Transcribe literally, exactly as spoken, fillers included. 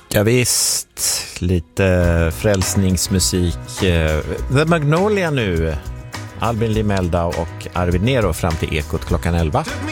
Ja, visst, lite frälsningsmusik. The Magnolia nu. Albin Limeldau och Arvid Nero fram till Ekot klockan elva.